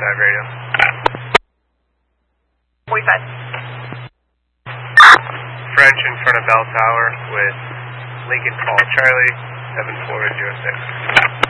45 radio. 45. French in front of Bell Tower with Lincoln Call Charlie, 7406.